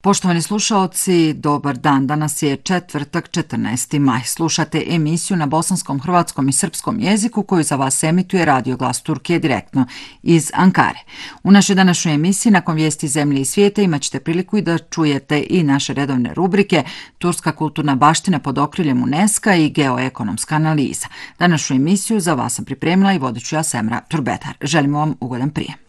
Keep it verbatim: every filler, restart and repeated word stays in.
Poštovani slušaoci, dobar dan. Danas je četvrtak, četrnaesti maj. Slušate emisiju na bosanskom, hrvatskom i srpskom jeziku koju za vas emituje Radio Glas Turkije direktno iz Ankare. U našoj današnjoj emisiji nakon vijesti zemlje i svijeta imat ćete priliku i da čujete i naše redovne rubrike Turska kulturna baština pod okriljem UNESCO i geoekonomska analiza. Današnju emisiju za vas sam pripremila i vodit ću ja Semra Turbetar. Želimo vam ugodan prijem.